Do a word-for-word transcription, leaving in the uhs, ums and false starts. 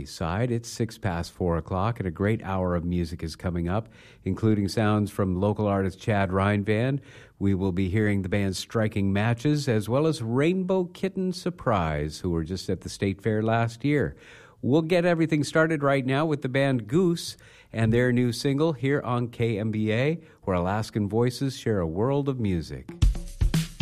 early side. It's six past four o'clock, and a great hour of music is coming up, including sounds from local artist Chad Rhineband. We will be hearing the band's Striking Matches, as well as Rainbow Kitten Surprise, who were just at the State Fair last year. We'll get everything started right now with the band Goose and their new single here on K M B A, where Alaskan voices share a world of music.